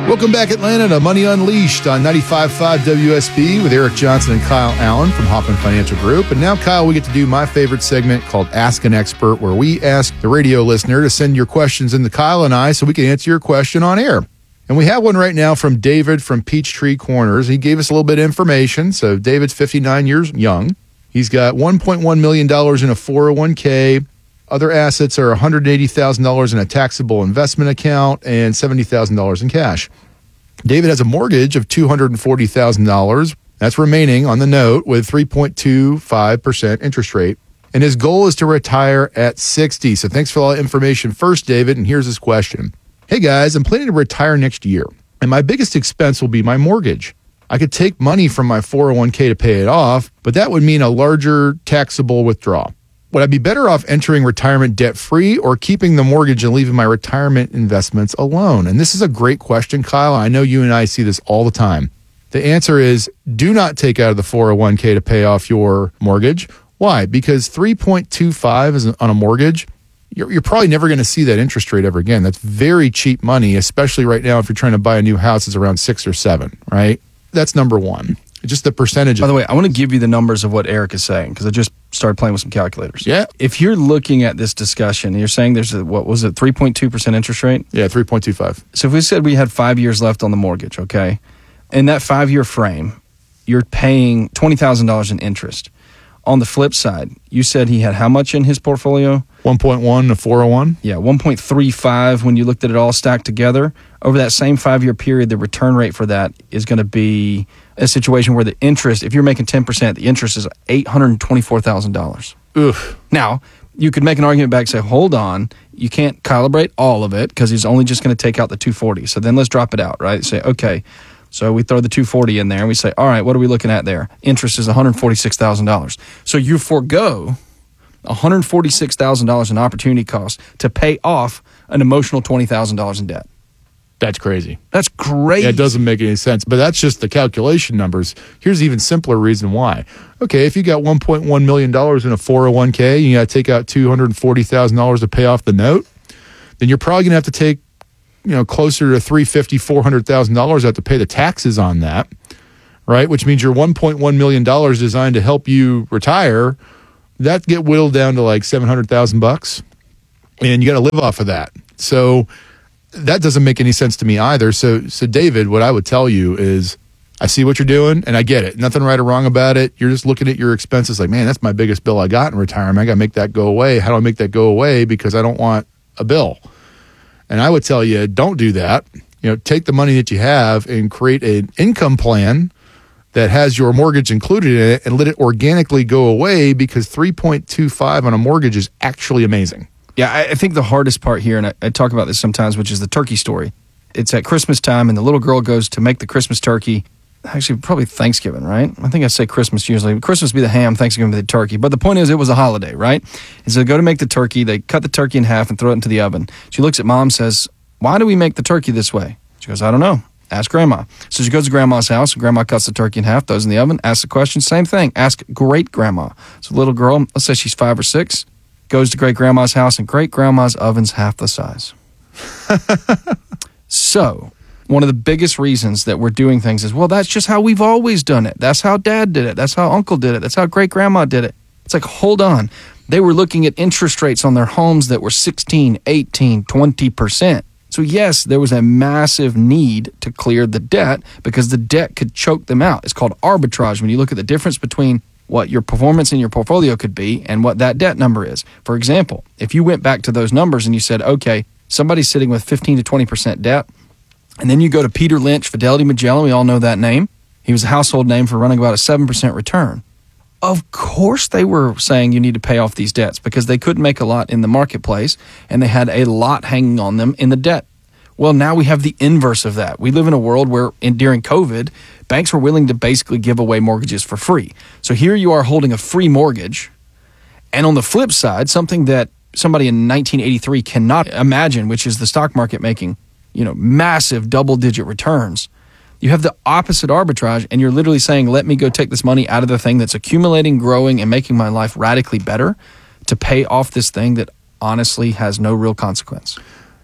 Welcome back, Atlanta, to Money Unleashed on 95.5 WSB with Eric Johnson and Kyle Allen from Hoffman Financial Group. And now, Kyle, we get to do my favorite segment called Ask an Expert, where we ask the radio listener to send your questions in to Kyle and I so we can answer your question on air. And we have one right now from David from Peachtree Corners. He gave us a little bit of information. So David's 59 years young. He's got $1.1 million in a 401k. Other assets are $180,000 in a taxable investment account and $70,000 in cash. David has a mortgage of $240,000. That's remaining on the note with 3.25% interest rate. And his goal is to retire at 60. So thanks for all the information first, David. And here's his question. Hey, guys, I'm planning to retire next year, and my biggest expense will be my mortgage. I could take money from my 401k to pay it off, but that would mean a larger taxable withdrawal. Would I be better off entering retirement debt-free or keeping the mortgage and leaving my retirement investments alone? And this is a great question, Kyle. I know you and I see this all the time. The answer is do not take out of the 401k to pay off your mortgage. Why? Because 3.25 is on a mortgage. You're probably never going to see that interest rate ever again. That's very cheap money, especially right now if you're trying to buy a new house. It's around 6 or 7, right? That's number one. Just the percentage. By the way, I want to give you the numbers of what Eric is saying because I just started playing with some calculators. Yeah. If you're looking at this discussion, you're saying there's a, what was it, 3.2% interest rate? Yeah, 3.25. So if we said we had 5 years left on the mortgage, okay, in that 5-year frame, you're paying $20,000 in interest. On the flip side, you said he had how much in his portfolio? 1.1 to 401? Yeah, 1.35 when you looked at it all stacked together. Over that same 5-year period, the return rate for that is going to be a situation where the interest, if you're making 10%, the interest is $824,000. Oof. Now, you could make an argument back and say, hold on, you can't calibrate all of it because he's only just going to take out the 240. So then let's drop it out, right? Say, okay, so we throw the 240 in there and we say, all right, what are we looking at there? Interest is $146,000. So you forego $146,000 in opportunity cost to pay off an emotional $20,000 in debt. That's crazy. That's crazy. Yeah, it doesn't make any sense, but that's just the calculation numbers. Here's an even simpler reason why. Okay, if you got $1.1 million in a 401k, you got to take out $240,000 to pay off the note, then you're probably going to have to take, closer to $350,000, $400,000 out to pay the taxes on that, right? Which means your $1.1 million designed to help you retire, that get whittled down to like $700,000, and you got to live off of that. So that doesn't make any sense to me either. So David, what I would tell you is I see what you're doing and I get it. Nothing right or wrong about it. You're just looking at your expenses like, man, that's my biggest bill I got in retirement. I got to make that go away. How do I make that go away? Because I don't want a bill. And I would tell you, don't do that. Take the money that you have and create an income plan that has your mortgage included in it and let it organically go away because 3.25 on a mortgage is actually amazing. Yeah, I think the hardest part here, and I talk about this sometimes, which is the turkey story. It's at Christmas time, and the little girl goes to make the Christmas turkey. Actually, probably Thanksgiving, right? I think I say Christmas usually. Christmas would be the ham, Thanksgiving would be the turkey. But the point is, it was a holiday, right? And so they go to make the turkey. They cut the turkey in half and throw it into the oven. She looks at Mom and says, why do we make the turkey this way? She goes, I don't know. Ask Grandma. So she goes to Grandma's house. Grandma cuts the turkey in half, throws it in the oven, asks the question. Same thing. Ask great-grandma. So the little girl, let's say she's 5 or 6, goes to great-grandma's house, and great-grandma's oven's half the size. So one of the biggest reasons that we're doing things is, well, that's just how we've always done it. That's how Dad did it. That's how Uncle did it. That's how great-grandma did it. It's like, hold on. They were looking at interest rates on their homes that were 16, 18, 20%. So yes, there was a massive need to clear the debt because the debt could choke them out. It's called arbitrage when you look at the difference between what your performance in your portfolio could be and what that debt number is. For example, if you went back to those numbers and you said, okay, somebody's sitting with 15 to 20% debt, and then you go to Peter Lynch, Fidelity Magellan, we all know that name. He was a household name for running about a 7% return. Of course they were saying you need to pay off these debts because they couldn't make a lot in the marketplace and they had a lot hanging on them in the debt. Well, now we have the inverse of that. We live in a world where during COVID, banks were willing to basically give away mortgages for free. So here you are holding a free mortgage. And on the flip side, something that somebody in 1983 cannot imagine, which is the stock market making, massive double-digit returns. You have the opposite arbitrage, and you're literally saying, let me go take this money out of the thing that's accumulating, growing, and making my life radically better to pay off this thing that honestly has no real consequence.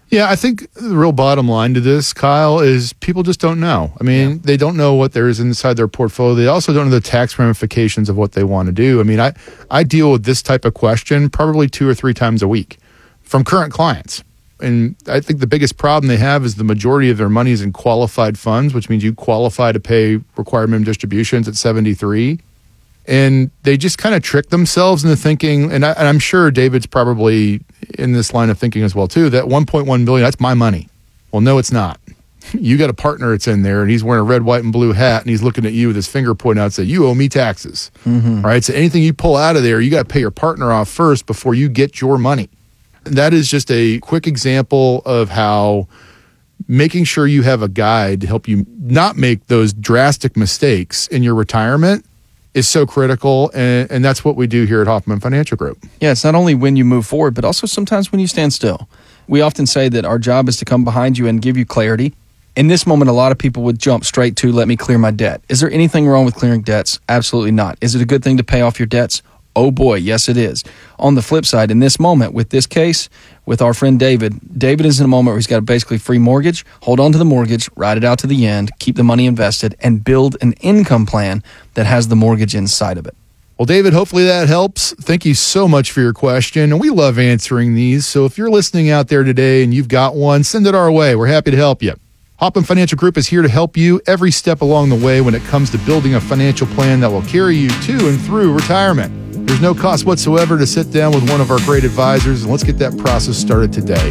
Yeah, I think the real bottom line to this, Kyle, is people just don't know. I mean, they don't know what there is inside their portfolio. They also don't know the tax ramifications of what they want to do. I mean, I deal with this type of question probably 2 or 3 times a week from current clients. And I think the biggest problem they have is the majority of their money is in qualified funds, which means you qualify to pay required minimum distributions at 73. And they just kind of trick themselves into thinking, and I'm sure David's probably in this line of thinking as well too, that $1.1 billion, that's my money. Well, no, it's not. You got a partner that's in there, and he's wearing a red, white, and blue hat, and he's looking at you with his finger pointing out and say, you owe me taxes. All right, so anything you pull out of there, you got to pay your partner off first before you get your money. And that is just a quick example of how making sure you have a guide to help you not make those drastic mistakes in your retirement is so critical, and that's what we do here at Hoffman Financial Group. Yeah, it's not only when you move forward, but also sometimes when you stand still. We often say that our job is to come behind you and give you clarity. In this moment, a lot of people would jump straight to, let me clear my debt. Is there anything wrong with clearing debts? Absolutely not. Is it a good thing to pay off your debts? Oh boy, yes it is. On the flip side, in this moment, with this case, with our friend David is in a moment where he's got a basically free mortgage. Hold on to the mortgage, ride it out to the end, keep the money invested, and build an income plan that has the mortgage inside of it. Well, David, hopefully that helps. Thank you so much for your question, and we love answering these. So if you're listening out there today and you've got one, send it our way. We're happy to help you. Hoffman Financial Group is here to help you every step along the way when it comes to building a financial plan that will carry you to and through retirement. There's no cost whatsoever to sit down with one of our great advisors, and let's get that process started today.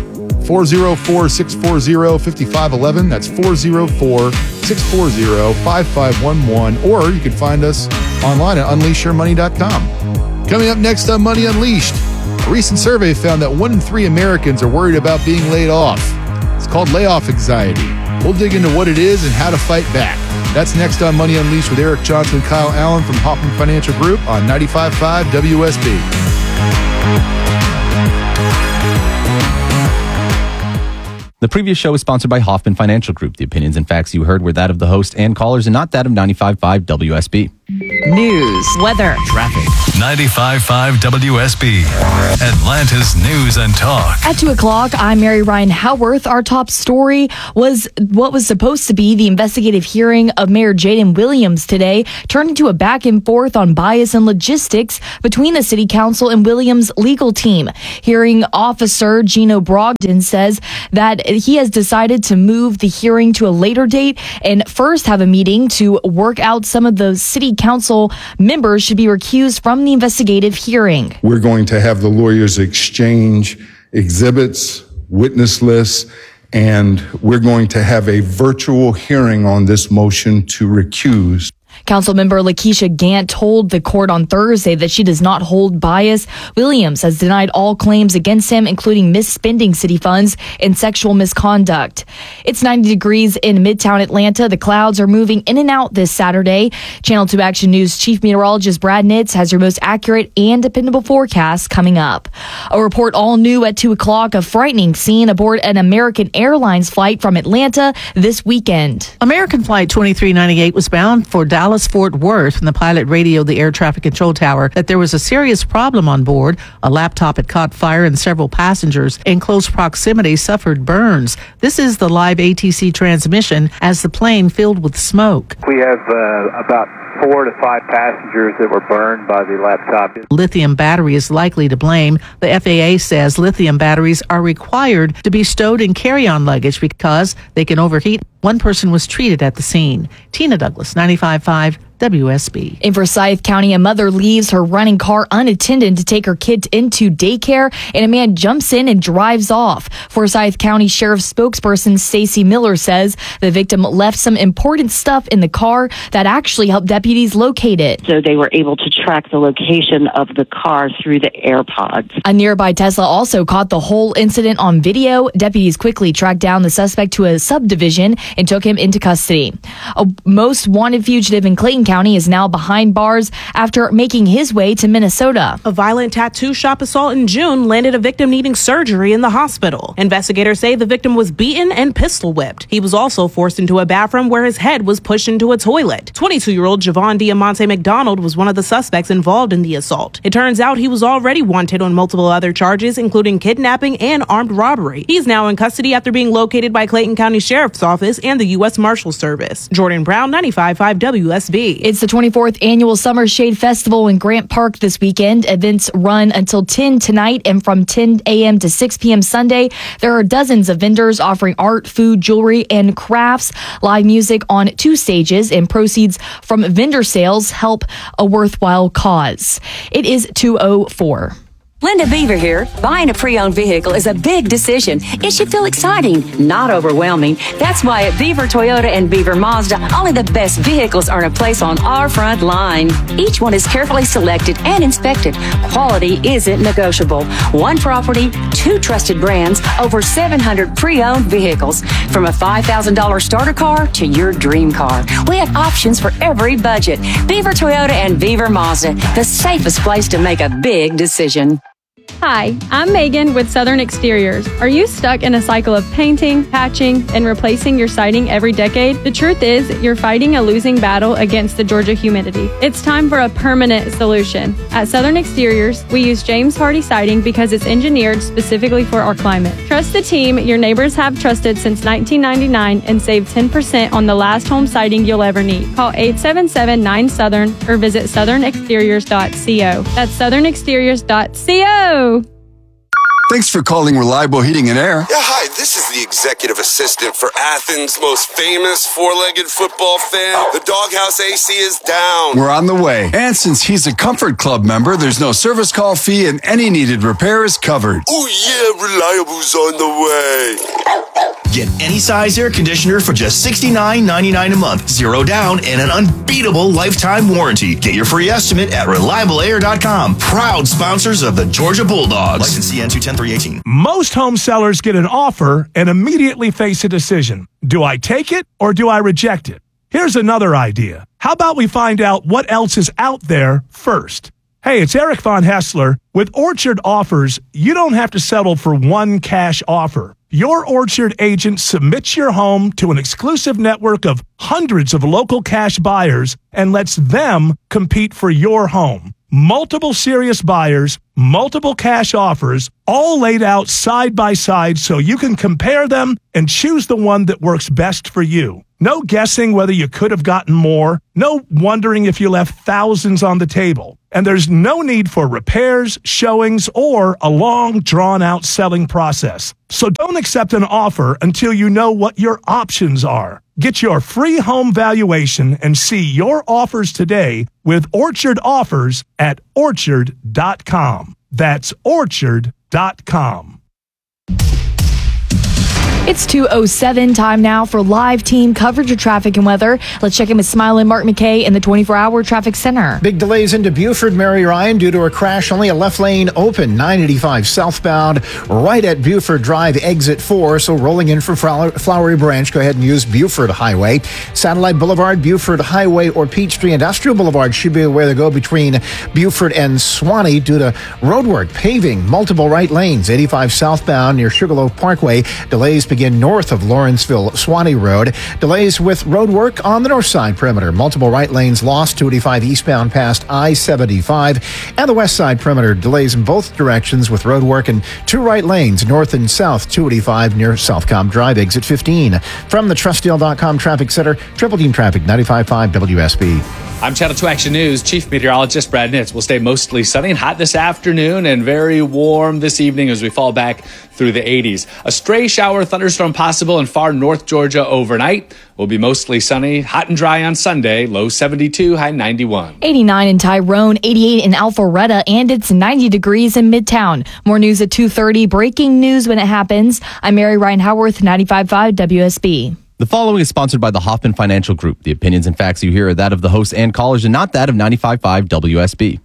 404-640-5511. That's 404-640-5511. Or you can find us online at unleashyourmoney.com. Coming up next on Money Unleashed, a recent survey found that 1 in 3 Americans are worried about being laid off. It's called layoff anxiety. We'll dig into what it is and how to fight back. That's next on Money Unleashed with Eric Johnson and Kyle Allen from Hoffman Financial Group on 95.5 WSB. The previous show is sponsored by Hoffman Financial Group. The opinions and facts you heard were that of the host and callers and not that of 95.5 WSB. News, weather, traffic. 95.5 WSB, Atlanta's news and talk. At 2 o'clock, I'm Mary Ryan Howarth. Our top story was what was supposed to be the investigative hearing of Mayor Jaden Williams today, turned into a back and forth on bias and logistics between the city council and Williams' legal team. Hearing officer Gino Brogdon says that he has decided to move the hearing to a later date and first have a meeting to work out some of the city council members should be recused from the investigative hearing. We're going to have the lawyers exchange exhibits, witness lists, and we're going to have a virtual hearing on this motion to recuse. Councilmember Lakeisha Gant told the court on Thursday that she does not hold bias. Williams has denied all claims against him, including misspending city funds and sexual misconduct. It's 90 degrees in Midtown Atlanta. The clouds are moving in and out this Saturday. Channel 2 Action News Chief Meteorologist Brad Nitz has your most accurate and dependable forecast coming up. A report all new at 2 o'clock, a frightening scene aboard an American Airlines flight from Atlanta this weekend. American Flight 2398 was bound for Dallas-Fort Worth when the pilot radioed the air traffic control tower that there was a serious problem on board. A laptop had caught fire and several passengers in close proximity suffered burns. This is the live ATC transmission as the plane filled with smoke. We have about 4 to 5 passengers that were burned by the laptop. Lithium battery is likely to blame. The FAA says lithium batteries are required to be stowed in carry-on luggage because they can overheat. One person was treated at the scene. Tina Douglas, 95.5 WSB. In Forsyth County, a mother leaves her running car unattended to take her kid into daycare, and a man jumps in and drives off. Forsyth County Sheriff's spokesperson Stacy Miller says the victim left some important stuff in the car that actually helped deputies locate it. So they were able to track the location of the car through the AirPods. A nearby Tesla also caught the whole incident on video. Deputies quickly tracked down the suspect to a subdivision and took him into custody. A most wanted fugitive in Clayton County is now behind bars after making his way to Minnesota. A violent tattoo shop assault in June landed a victim needing surgery in the hospital. Investigators say the victim was beaten and pistol whipped. He was also forced into a bathroom where his head was pushed into a toilet. 22-year-old Javon Javon Diamante McDonald was one of the suspects involved in the assault. It turns out he was already wanted on multiple other charges, including kidnapping and armed robbery. He's now in custody after being located by Clayton County Sheriff's Office and the U.S. Marshals Service. Jordan Brown, 95.5 WSB. It's the 24th Annual Summer Shade Festival in Grant Park this weekend. Events run until 10 tonight and from 10 a.m. to 6 p.m. Sunday. There are dozens of vendors offering art, food, jewelry, and crafts. Live music on 2 stages, and proceeds from vendor sales help a worthwhile cause. It is 2:04. Linda Beaver here. Buying a pre-owned vehicle is a big decision. It should feel exciting, not overwhelming. That's why at Beaver Toyota and Beaver Mazda, only the best vehicles earn a place on our front line. Each one is carefully selected and inspected. Quality isn't negotiable. One property, 2 trusted brands, over 700 pre-owned vehicles. From a $5,000 starter car to your dream car. We have options for every budget. Beaver Toyota and Beaver Mazda, the safest place to make a big decision. Hi, I'm Megan with Southern Exteriors. Are you stuck in a cycle of painting, patching, and replacing your siding every decade? The truth is, you're fighting a losing battle against the Georgia humidity. It's time for a permanent solution. At Southern Exteriors, we use James Hardy siding because it's engineered specifically for our climate. Trust the team your neighbors have trusted since 1999 and save 10% on the last home siding you'll ever need. Call 877-9-SOUTHERN or visit southernexteriors.co. That's southernexteriors.co. Thanks for calling Reliable Heating and Air. Yeah, hi, this is the executive assistant for Athens' most famous four-legged football fan. The doghouse AC is down. We're on the way. And since he's a Comfort Club member, there's no service call fee and any needed repair is covered. Oh yeah, Reliable's on the way. Get any size air conditioner for just $69.99 a month, 0 down, and an unbeatable lifetime warranty. Get your free estimate at ReliableAir.com. Proud sponsors of the Georgia Bulldogs. License CN 210-318. Most home sellers get an offer and immediately face a decision. Do I take it or do I reject it? Here's another idea. How about we find out what else is out there first? Hey, it's Eric Von Hessler. With Orchard Offers, you don't have to settle for one cash offer. Your Orchard agent submits your home to an exclusive network of hundreds of local cash buyers and lets them compete for your home. Multiple serious buyers, multiple cash offers, all laid out side by side so you can compare them and choose the one that works best for you. No guessing whether you could have gotten more, no wondering if you left thousands on the table. And there's no need for repairs, showings, or a long, drawn-out selling process. So don't accept an offer until you know what your options are. Get your free home valuation and see your offers today with Orchard Offers at Orchard.com. That's Orchard.com. It's 2:07, time now for live team coverage of traffic and weather. Let's check in with Smiling Mark McKay in the 24-hour traffic center. Big delays into Buford, Mary Ryan, due to a crash. Only a left lane open, 985 southbound, right at Buford Drive, exit 4. So rolling in from Flowery Branch, go ahead and use Buford Highway. Satellite Boulevard, Buford Highway, or Peachtree Industrial Boulevard should be where to go between Buford and Swanee due to roadwork, paving, multiple right lanes. 85 southbound near Sugarloaf Parkway. Delays begin north of Lawrenceville Swanee Road. Delays with road work on the north side perimeter. Multiple right lanes lost. 285 eastbound past I-75. And the west side perimeter. Delays in both directions with road work and 2 right lanes north and south. 285 near Southcom Drive, exit 15. From the TrustDeal.com Traffic Center, Triple Team Traffic, 95.5 WSB. I'm Channel 2 Action News Chief Meteorologist Brad Nitz. Will stay mostly sunny and hot this afternoon and very warm this evening as we fall back through the 80s. A stray shower thunderstorm possible in far north Georgia overnight. Will be mostly sunny, hot and dry on Sunday. Low 72, high 91. 89 in Tyrone, 88 in Alpharetta, and it's 90 degrees in Midtown. More news at 2:30. Breaking news when it happens. I'm Mary Ryan Howarth, 95.5 WSB. The following is sponsored by the Hoffman Financial Group. The opinions and facts you hear are that of the hosts and callers and not that of 95.5 WSB.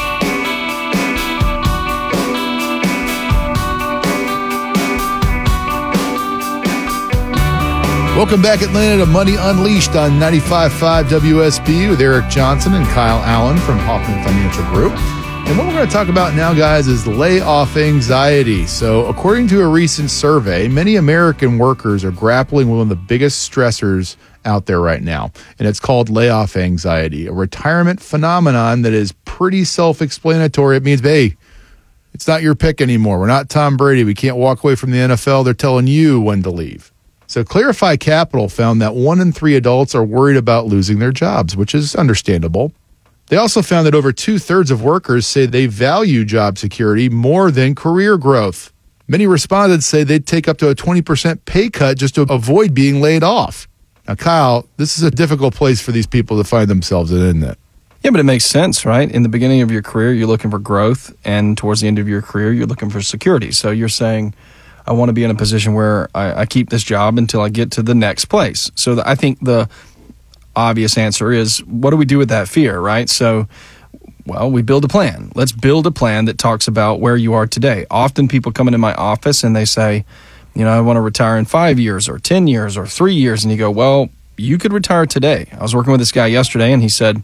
Welcome back, Atlanta, to Money Unleashed on 95.5 WSB with Eric Johnson and Kyle Allen from Hoffman Financial Group. And what we're going to talk about now, guys, is layoff anxiety. So according to a recent survey, many American workers are grappling with one of the biggest stressors out there right now, and it's called layoff anxiety, a retirement phenomenon that is pretty self-explanatory. It means, hey, it's not your pick anymore. We're not Tom Brady. We can't walk away from the NFL. They're telling you when to leave. So Clarify Capital found that 1 in 3 adults are worried about losing their jobs, which is understandable. They also found that over 2/3 of workers say they value job security more than career growth. Many respondents say they'd take up to a 20% pay cut just to avoid being laid off. Now, Kyle, this is a difficult place for these people to find themselves in, isn't it? Yeah, but it makes sense, right? In the beginning of your career, you're looking for growth, and towards the end of your career, you're looking for security. So you're saying, I want to be in a position where I keep this job until I get to the next place. So I think the obvious answer is, what do we do with that fear, right? So, well, we build a plan. Let's build a plan that talks about where you are today. Often people come into my office and they say, I want to retire in 5 years or 10 years or 3 years. And you go, well, you could retire today. I was working with this guy yesterday and he said,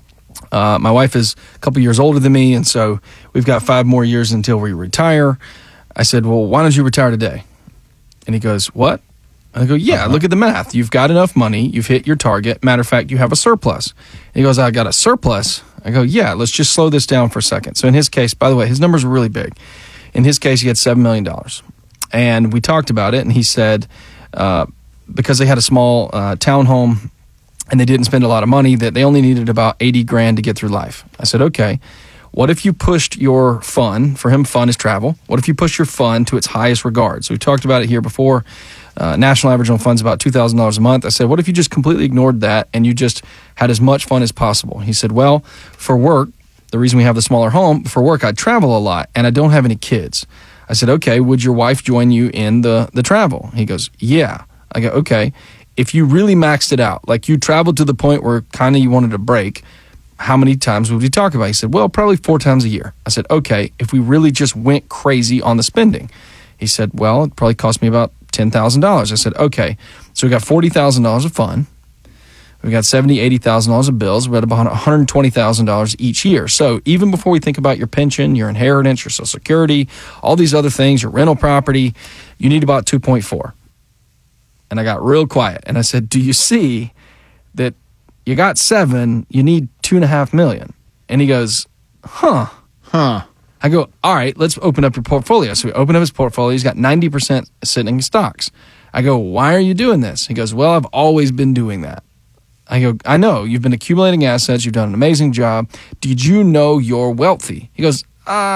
my wife is a couple years older than me, and so we've got 5 more years until we retire. I said, well, why don't you retire today? And he goes, what? I go, yeah, look at the math. You've got enough money. You've hit your target. Matter of fact, you have a surplus. And he goes, I got a surplus? I go, yeah, let's just slow this down for a second. So in his case, by the way, his numbers were really big. In his case, he had $7 million. And we talked about it, and he said because they had a small townhome and they didn't spend a lot of money, that they only needed about $80,000 to get through life. I said, okay, what if you pushed your fun, for him fun is travel, what if you pushed your fun to its highest regard? So we talked about it here before. National average on funds about $2,000 a month. I said, what if you just completely ignored that and you just had as much fun as possible? He said, well, for work, the reason we have the smaller home, for work I travel a lot and I don't have any kids. I said, okay, would your wife join you in the travel? He goes, yeah. I go, okay, if you really maxed it out, like you traveled to the point where kind of you wanted a break, how many times would we talk about it? He said, well, probably 4 times a year. I said, okay, if we really just went crazy on the spending. He said, well, it probably cost me about $10,000. I said, okay, so we got $40,000 of fun. We got $70,000, $80,000 of bills. We had about $120,000 each year. So even before we think about your pension, your inheritance, your Social Security, all these other things, your rental property, you need about 2.4. And I got real quiet. And I said, do you see that you got 7, you need $2.5 million? And he goes, huh. I go, all right, let's open up your portfolio. So we open up his portfolio. He's got 90% sitting in stocks. I go, why are you doing this? He goes, well, I've always been doing that. I go, I know. You've been accumulating assets. You've done an amazing job. Did you know you're wealthy? He goes,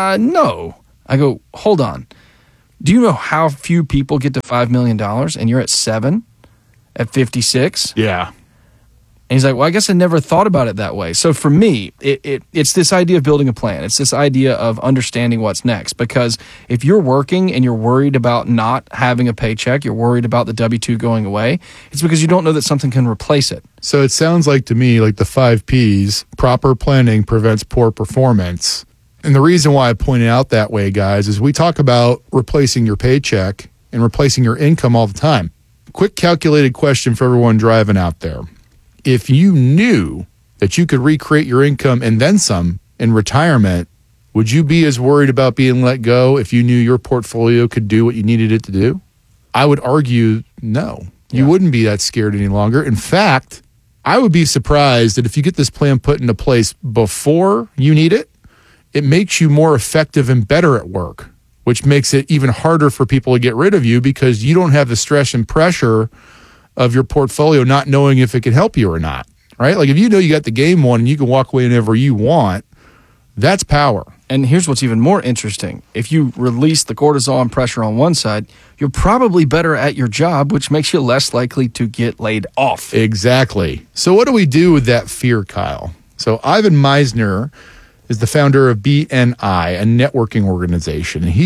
no. I go, hold on. Do you know how few people get to $5 million and you're at 7 at 56? Yeah. And he's like, well, I guess I never thought about it that way. So for me, it's this idea of building a plan. It's this idea of understanding what's next. Because if you're working and you're worried about not having a paycheck, you're worried about the W-2 going away, it's because you don't know that something can replace it. So it sounds like to me like the 5 Ps, proper planning prevents poor performance. And the reason why I point it out that way, guys, is we talk about replacing your paycheck and replacing your income all the time. Quick calculated question for everyone driving out there. If you knew that you could recreate your income and then some in retirement, would you be as worried about being let go if you knew your portfolio could do what you needed it to do? I would argue no. You wouldn't be that scared any longer. In fact, I would be surprised that if you get this plan put into place before you need it, it makes you more effective and better at work, which makes it even harder for people to get rid of you because you don't have the stress and pressure of your portfolio not knowing if it can help you or not, right? Like if you know you got the game won and you can walk away whenever you want, that's power. And here's what's even more interesting. If you release the cortisol and pressure on one side, you're probably better at your job, which makes you less likely to get laid off. Exactly. So what do we do with that fear, Kyle? So Ivan Misner is the founder of BNI, a networking organization. And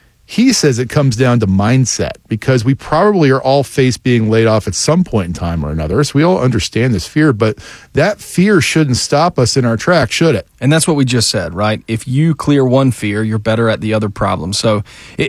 he says it comes down to mindset because we probably are all faced being laid off at some point in time or another. So we all understand this fear, but that fear shouldn't stop us in our track, should it? And that's what we just said, right? If you clear one fear, you're better at the other problem. So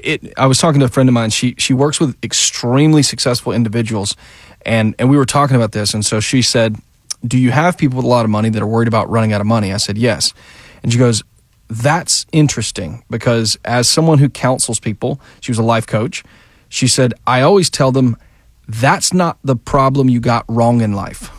I was talking to a friend of mine. She works with extremely successful individuals, and we were talking about this. And so she said, do you have people with a lot of money that are worried about running out of money? I said, yes. And she goes, that's interesting because as someone who counsels people, she was a life coach, she said, I always tell them that's not the problem you got wrong in life.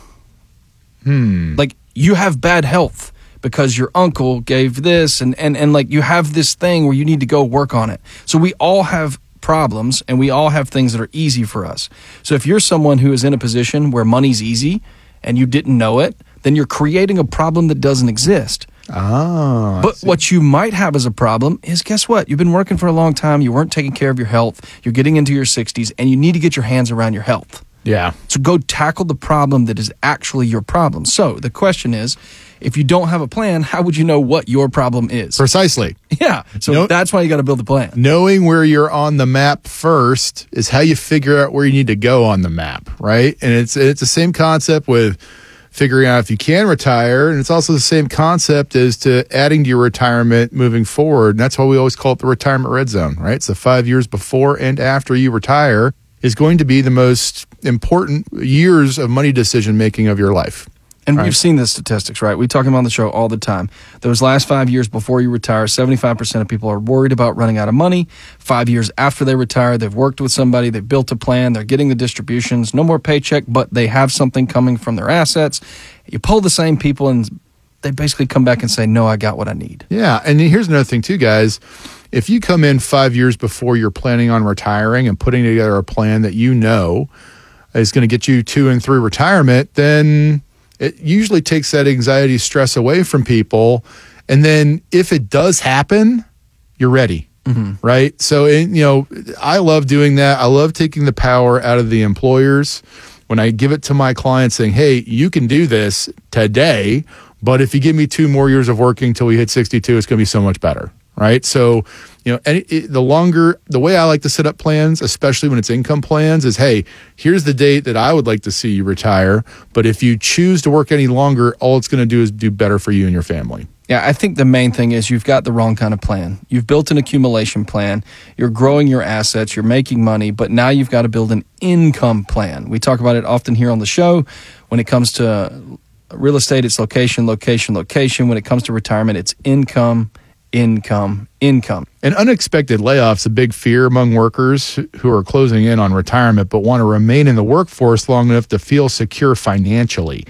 Like you have bad health because your uncle gave this and like you have this thing where you need to go work on it. So we all have problems and we all have things that are easy for us. So if you're someone who is in a position where money's easy and you didn't know it, then you're creating a problem that doesn't exist. But what you might have as a problem is, guess what? You've been working for a long time. You weren't taking care of your health. You're getting into your 60s and you need to get your hands around your health. Yeah. So go tackle the problem that is actually your problem. So the question is, if you don't have a plan, how would you know what your problem is? Precisely. Yeah. So that's why you got to build a plan. Knowing where you're on the map first is how you figure out where you need to go on the map, right? And it's the same concept with figuring out if you can retire, and it's also the same concept as to adding to your retirement moving forward. And that's why we always call it the retirement red zone, right? So 5 years before and after you retire is going to be the most important years of money decision making of your life. And we've seen the statistics, right? We talk about on the show all the time. Those last 5 years before you retire, 75% of people are worried about running out of money. 5 years after they retire, they've worked with somebody, they've built a plan, they're getting the distributions, no more paycheck, but they have something coming from their assets. You pull the same people and they basically come back and say, no, I got what I need. Yeah, and here's another thing too, guys. If you come in 5 years before you're planning on retiring and putting together a plan that you know is going to get you 2 and 3 retirement, then it usually takes that anxiety, stress away from people. And then if it does happen, you're ready, right? So, I love doing that. I love taking the power out of the employers when I give it to my clients saying, hey, you can do this today, but if you give me 2 more years of working till we hit 62, it's going to be so much better. Right. So, the way I like to set up plans, especially when it's income plans, is, hey, here's the date that I would like to see you retire. But if you choose to work any longer, all it's going to do is do better for you and your family. Yeah, I think the main thing is you've got the wrong kind of plan. You've built an accumulation plan. You're growing your assets. You're making money. But now you've got to build an income plan. We talk about it often here on the show. When it comes to real estate, it's location, location, location. When it comes to retirement, it's income. And unexpected layoffs, a big fear among workers who are closing in on retirement but want to remain in the workforce long enough to feel secure financially.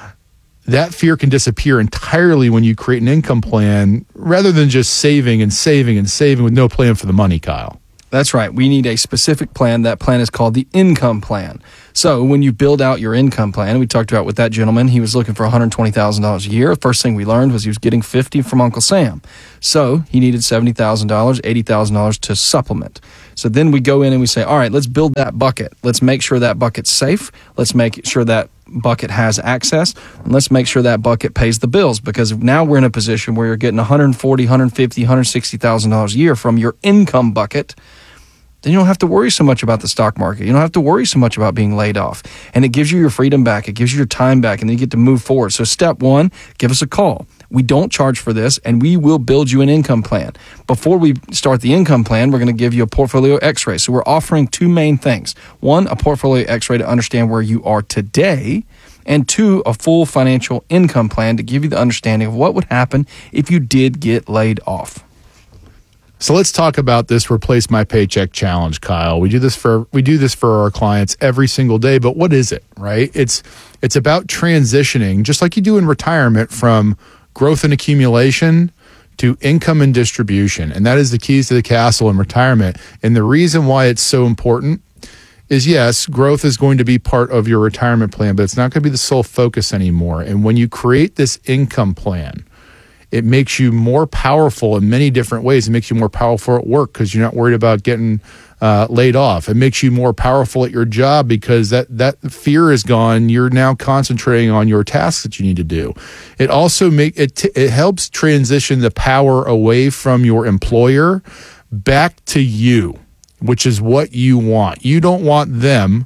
That fear can disappear entirely when you create an income plan rather than just saving and saving and saving with no plan for the money, Kyle. That's right. We need a specific plan. That plan is called the income plan. So when you build out your income plan, we talked about with that gentleman, he was looking for $120,000 a year. The first thing we learned was he was getting $50,000 from Uncle Sam. So he needed $70,000, $80,000 to supplement. So then we go in and we say, all right, let's build that bucket. Let's make sure that bucket's safe. Let's make sure that bucket has access. And let's make sure that bucket pays the bills, because now we're in a position where you're getting $140,000, $150,000, $160,000 a year from your income bucket. Then you don't have to worry so much about the stock market. You don't have to worry so much about being laid off. And it gives you your freedom back. It gives you your time back, and then you get to move forward. So step 1, give us a call. We don't charge for this, and we will build you an income plan. Before we start the income plan, we're going to give you a portfolio x-ray. So we're offering 2 main things. 1, a portfolio x-ray to understand where you are today, and 2, a full financial income plan to give you the understanding of what would happen if you did get laid off. So let's talk about this Replace My Paycheck challenge, Kyle. We do this for our clients every single day, but what is it, right? It's about transitioning, just like you do in retirement, from growth and accumulation to income and distribution. And that is the keys to the castle in retirement. And the reason why it's so important is, yes, growth is going to be part of your retirement plan, but it's not going to be the sole focus anymore. And when you create this income plan, it makes you more powerful in many different ways. It makes you more powerful at work because you're not worried about getting laid off. It makes you more powerful at your job because that fear is gone. You're now concentrating on your tasks that you need to do. It also it helps transition the power away from your employer back to you, which is what you want. You don't want them.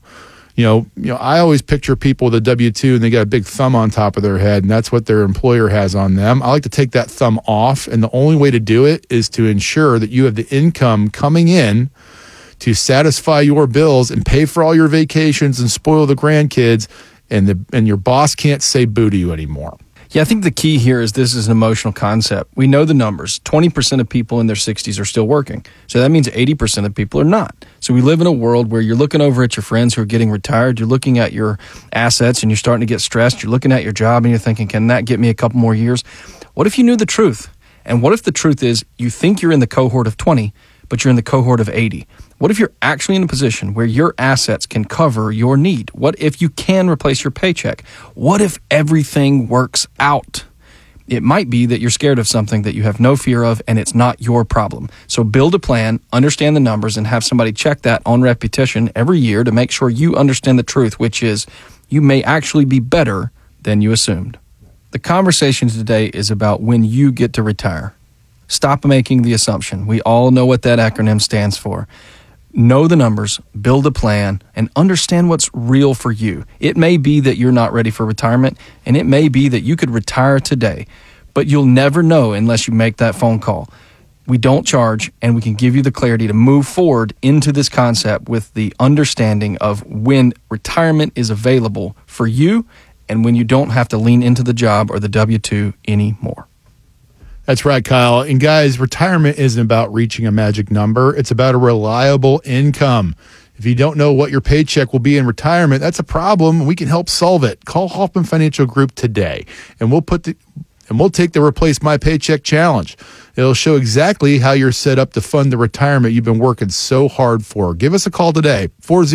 I always picture people with a W-2 and they got a big thumb on top of their head, and that's what their employer has on them. I like to take that thumb off, and the only way to do it is to ensure that you have the income coming in to satisfy your bills and pay for all your vacations and spoil the grandkids, and your boss can't say boo to you anymore. Yeah, I think the key here is this is an emotional concept. We know the numbers. 20% of people in their 60s are still working. So that means 80% of people are not. So we live in a world where you're looking over at your friends who are getting retired. You're looking at your assets and you're starting to get stressed. You're looking at your job and you're thinking, can that get me a couple more years? What if you knew the truth? And what if the truth is you think you're in the cohort of 20, but you're in the cohort of 80? What if you're actually in a position where your assets can cover your need? What if you can replace your paycheck? What if everything works out? It might be that you're scared of something that you have no fear of, and it's not your problem. So build a plan, understand the numbers, and have somebody check that on repetition every year to make sure you understand the truth, which is you may actually be better than you assumed. The conversation today is about when you get to retire. Stop making the assumption. We all know what that acronym stands for. Know the numbers, build a plan, and understand what's real for you. It may be that you're not ready for retirement, and it may be that you could retire today, but you'll never know unless you make that phone call. We don't charge, and we can give you the clarity to move forward into this concept with the understanding of when retirement is available for you and when you don't have to lean into the job or the W-2 anymore. That's right, Kyle. And guys, retirement isn't about reaching a magic number. It's about a reliable income. If you don't know what your paycheck will be in retirement, that's a problem. We can help solve it. Call Hoffman Financial Group today, and we'll take the Replace My Paycheck Challenge. It'll show exactly how you're set up to fund the retirement you've been working so hard for. Give us a call today,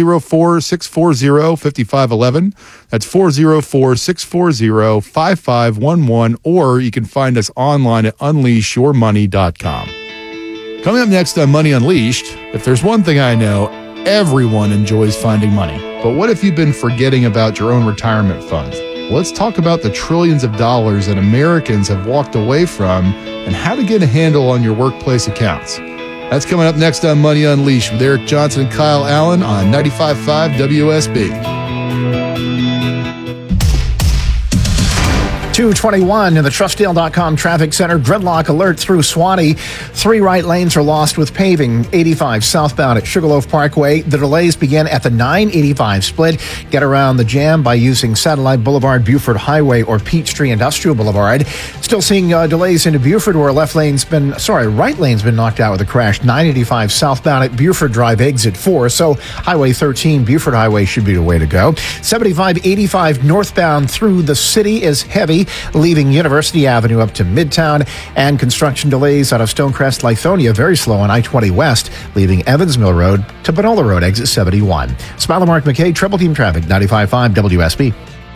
404-640-5511. That's 404-640-5511, or you can find us online at unleashyourmoney.com. Coming up next on Money Unleashed, if there's one thing I know, everyone enjoys finding money. But what if you've been forgetting about your own retirement funds? Let's talk about the trillions of dollars that Americans have walked away from and how to get a handle on your workplace accounts. That's coming up next on Money Unleashed with Eric Johnson and Kyle Allen on 95.5 WSB. 221 in the Trustdale.com traffic center. Gridlock alert through Swanee. 3 right lanes are lost with paving. 85 southbound at Sugarloaf Parkway. The delays begin at the 985 split. Get around the jam by using Satellite Boulevard, Buford Highway, or Peachtree Industrial Boulevard. Still seeing delays into Buford where right lane's been knocked out with a crash. 985 southbound at Buford Drive, exit 4. So Highway 13, Buford Highway should be the way to go. 75-85 northbound through the city is heavy, leaving University Avenue up to Midtown, and construction delays out of Stonecrest, Lithonia, very slow on I-20 West, leaving Evans Mill Road to Panola Road, exit 71. Smiler Mark McKay, Triple Team Traffic, 95.5 WSB.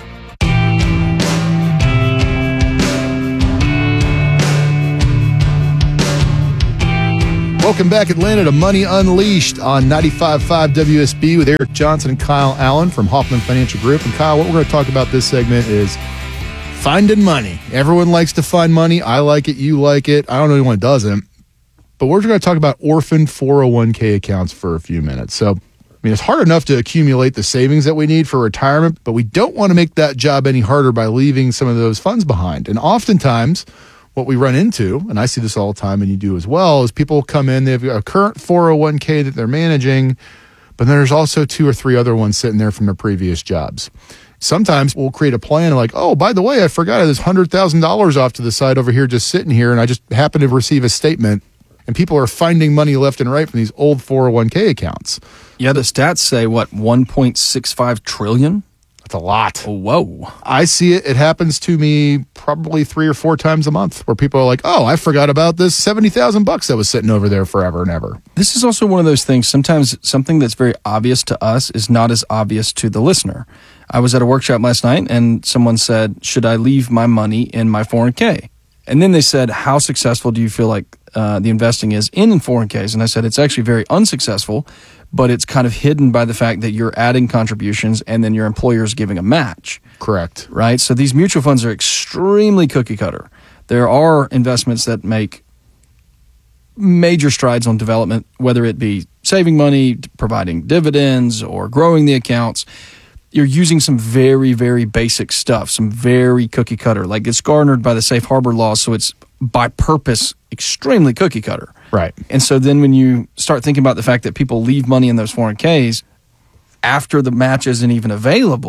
Welcome back, Atlanta, to Money Unleashed on 95.5 WSB with Eric Johnson and Kyle Allen from Hoffman Financial Group. And Kyle, what we're going to talk about this segment is finding money. Everyone likes to find money. I like it. You like it. I don't know anyone who doesn't. But we're going to talk about orphan 401k accounts for a few minutes. So, it's hard enough to accumulate the savings that we need for retirement, but we don't want to make that job any harder by leaving some of those funds behind. And oftentimes, what we run into, and I see this all the time and you do as well, is people come in, they have a current 401k that they're managing, but then there's also 2 or 3 other ones sitting there from their previous jobs. Sometimes we'll create a plan like, oh, by the way, I forgot there's $100,000 off to the side over here just sitting here, and I just happen to receive a statement, and people are finding money left and right from these old 401k accounts. Yeah, the stats say, 1.65 trillion? That's a lot. Whoa. I see it. It happens to me probably 3 or 4 times a month where people are like, oh, I forgot about this $70,000 that was sitting over there forever and ever. This is also one of those things. Sometimes something that's very obvious to us is not as obvious to the listener. I was at a workshop last night and someone said, should I leave my money in my 401k? And then they said, how successful do you feel like the investing is in 401ks? And I said, it's actually very unsuccessful, but it's kind of hidden by the fact that you're adding contributions and then your employer is giving a match. Correct. Right? So these mutual funds are extremely cookie cutter. There are investments that make major strides on development, whether it be saving money, providing dividends, or growing the accounts. You're using some very, very basic stuff, some very cookie cutter. Like it's garnered by the safe harbor laws, so it's by purpose extremely cookie cutter. Right. And so then when you start thinking about the fact that people leave money in those 401ks after the match isn't even available,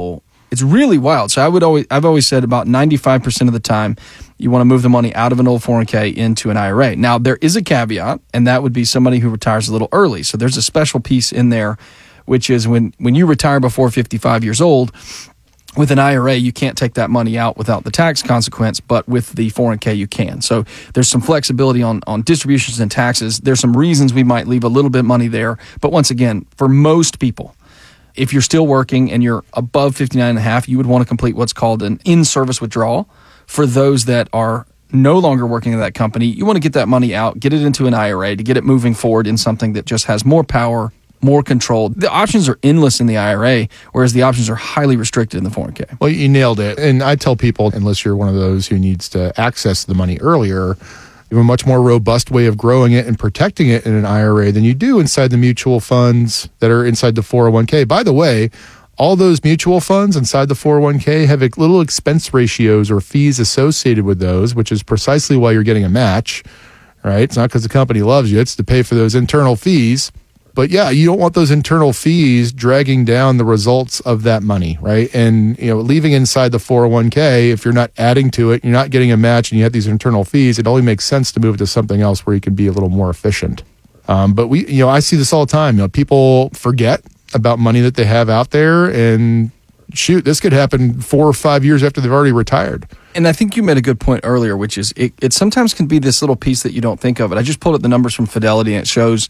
It's really wild. So I've always said about 95% of the time, you want to move the money out of an old 401k into an IRA. Now, there is a caveat, and that would be somebody who retires a little early. So there's a special piece in there, which is when you retire before 55 years old, with an IRA, you can't take that money out without the tax consequence, but with the 401k, you can. So there's some flexibility on distributions and taxes. There's some reasons we might leave a little bit of money there. But once again, for most people, if you're still working and you're above 59 and a half, you would want to complete what's called an in-service withdrawal. For those that are no longer working at that company, you want to get that money out, get it into an IRA to get it moving forward in something that just has more power, more control. The options are endless in the IRA, whereas the options are highly restricted in the 401k. Well, you nailed it. And I tell people, unless you're one of those who needs to access the money earlier, you have a much more robust way of growing it and protecting it in an IRA than you do inside the mutual funds that are inside the 401k. By the way, all those mutual funds inside the 401k have little expense ratios or fees associated with those, which is precisely why you're getting a match, right? It's not because the company loves you. It's to pay for those internal fees. But yeah, you don't want those internal fees dragging down the results of that money, right? And leaving inside the 401k, if you're not adding to it, you're not getting a match, and you have these internal fees, it only makes sense to move it to something else where you can be a little more efficient. But I see this all the time. People forget about money that they have out there, and shoot, this could happen 4 or 5 years after they've already retired. And I think you made a good point earlier, which is it sometimes can be this little piece that you don't think of it. I just pulled up the numbers from Fidelity, and it shows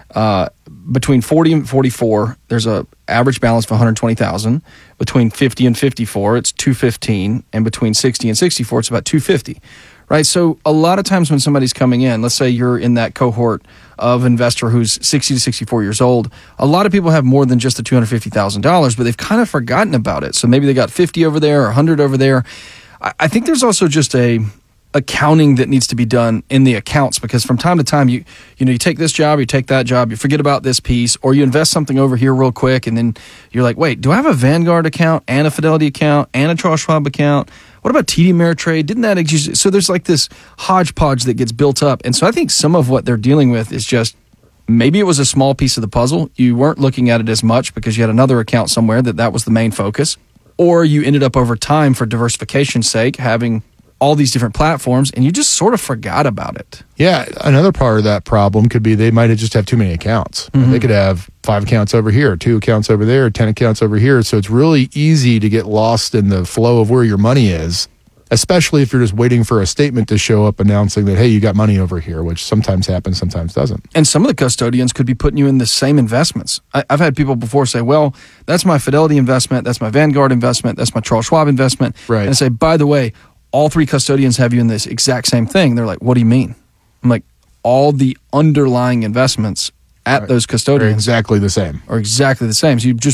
between 40 and 44, there's a average balance of 120,000. Between 50 and 54, it's 215, and between 60 and 64, it's about 250. Right? So a lot of times when somebody's coming in, let's say you're in that cohort of investor who's 60 to 64 years old, a lot of people have more than just the $250,000, but they've kind of forgotten about it. So maybe they got 50 over there or 100 over there. I think there's also just a accounting that needs to be done in the accounts, because from time to time you take this job, you take that job, you forget about this piece, or you invest something over here real quick, and then you're like, wait, do I have a Vanguard account and a Fidelity account and a Charles Schwab account? What about TD Ameritrade? Didn't that exist? So there's like this hodgepodge that gets built up. And so I think some of what they're dealing with is just maybe it was a small piece of the puzzle. You weren't looking at it as much because you had another account somewhere that was the main focus. Or you ended up over time, for diversification's sake, having all these different platforms, and you just sort of forgot about it. Yeah, another part of that problem could be they might have just have too many accounts. Mm-hmm. They could have 5 accounts over here, 2 accounts over there, 10 accounts over here. So it's really easy to get lost in the flow of where your money is, especially if you're just waiting for a statement to show up announcing that, hey, you got money over here, which sometimes happens, sometimes doesn't. And some of the custodians could be putting you in the same investments. I've had people before say, well, that's my Fidelity investment, that's my Vanguard investment, that's my Charles Schwab investment. Right. And I say, by the way, all 3 custodians have you in this exact same thing. They're like, what do you mean? I'm like, all the underlying investments at those custodians are exactly the same. So you just